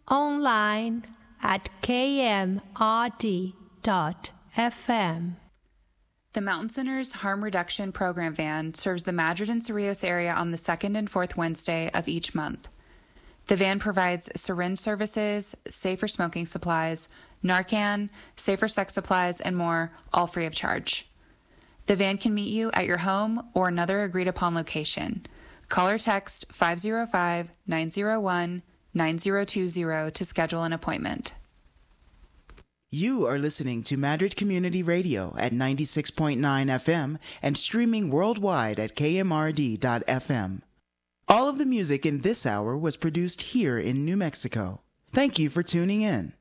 online at kmrd.fm. The Mountain Center's Harm Reduction Program van serves the Madrid and Cerrillos area on the second and fourth Wednesday of each month. The van provides syringe services, safer smoking supplies, Narcan, safer sex supplies, and more, all free of charge. The van can meet you at your home or another agreed-upon location. Call or text 505-901-9020 to schedule an appointment. You are listening to Madrid Community Radio at 96.9 FM and streaming worldwide at kmrd.fm. All of the music in this hour was produced here in New Mexico. Thank you for tuning in.